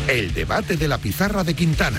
El debate de la pizarra de Quintana.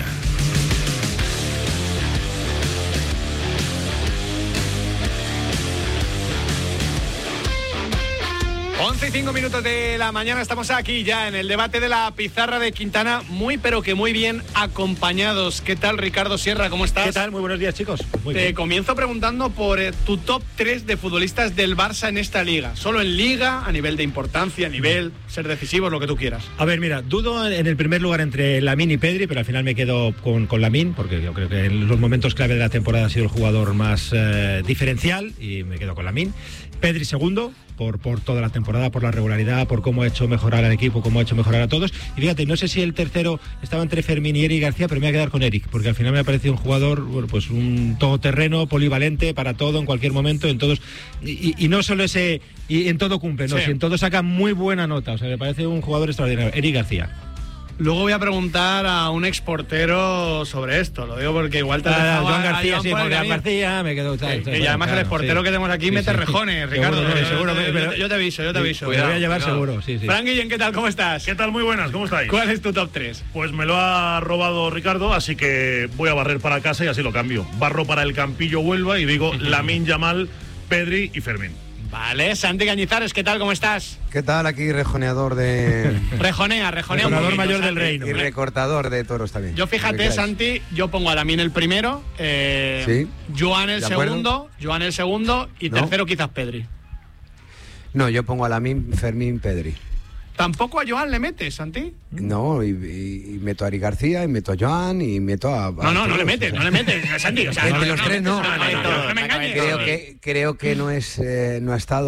11:05 de la mañana, estamos aquí ya en el debate de la pizarra de Quintana, muy pero que muy bien acompañados. ¿Qué tal, Ricardo Sierra? ¿Cómo estás? ¿Qué tal? Muy buenos días, chicos. Muy Te bien. comienzo preguntando por tu top 3 de futbolistas del Barça en esta liga. Solo en liga, a nivel de importancia, a nivel ser decisivos, lo que tú quieras. A ver, mira, dudo en el primer lugar entre Lamine y Pedri, pero al final me quedo con Lamine, porque yo creo que en los momentos clave de la temporada ha sido el jugador más diferencial y me quedo con Lamine. Pedri segundo, por toda la temporada, por la regularidad, por cómo ha hecho mejorar al equipo, cómo ha hecho mejorar a todos. Y fíjate, no sé si el tercero estaba entre Fermín y Eric García, pero me voy a quedar con Eric, porque al final me ha parecido un jugador, bueno, pues un todoterreno, polivalente para todo, en cualquier momento, en todos. Y no solo ese, y en todo cumple, no, sí. Si en todo saca muy buena nota, o sea, me parece un jugador extraordinario, Eric García. Luego voy a preguntar a un exportero sobre esto, lo digo porque igual te Joan García, sí, porque García me quedó tal. Y además el exportero que tenemos aquí mete rejones, Ricardo. Seguro. Yo te aviso. Lo voy a llevar seguro, sí. Fran Guillén, ¿qué tal? ¿Cómo estás? ¿Qué tal? Muy buenas, ¿cómo estáis? ¿Cuál es tu top 3? Pues me lo ha robado Ricardo, así que voy a barrer para casa y así lo cambio. Barro para el Campillo Huelva y digo Lamine Yamal, Pedri y Fermín. Vale, Santi Cañizares, ¿qué tal? ¿Cómo estás? ¿Qué tal? Aquí rejoneador de... Rejonea Rejonador un poquito, mayor Santi. del reino. y recortador de toros también. Yo fíjate, Santi, yo pongo a Lamine el primero, Sí. Joan el ¿De acuerdo? segundo y No. tercero quizás Pedri. No, yo pongo a Lamine, Fermín, Pedri. ¿Tampoco a Joan le metes, Santi? No, y meto a Eric García, y meto a Joan, y meto a... No le metes, Santi. O sea, Entre los tres no. No me engañes. Creo que no ha estado